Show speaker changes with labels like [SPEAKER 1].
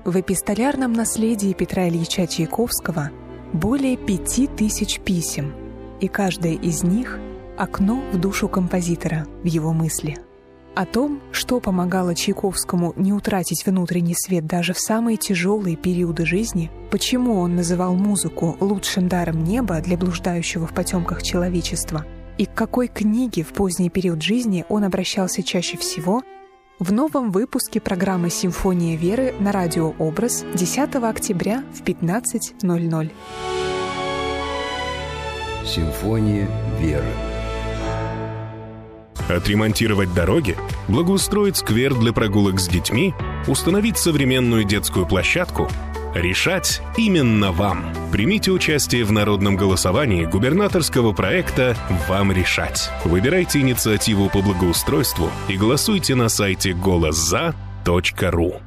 [SPEAKER 1] В эпистолярном наследии Петра Ильича Чайковского более 5000 писем, и каждое из них — окно в душу композитора, в его мысли. О том, что помогало Чайковскому не утратить внутренний свет даже в самые тяжелые периоды жизни, почему он называл музыку лучшим даром неба для блуждающего в потемках человечества, и к какой книге в поздний период жизни он обращался чаще всего, в новом выпуске программы «Симфония веры» на радио «Образ» 10 октября в 15:00.
[SPEAKER 2] Симфония веры.
[SPEAKER 3] Отремонтировать дороги, благоустроить сквер для прогулок с детьми, установить современную детскую площадку — решать именно вам. Примите участие в народном голосовании губернаторского проекта «Вам решать». Выбирайте инициативу по благоустройству и голосуйте на сайте голосза.ру.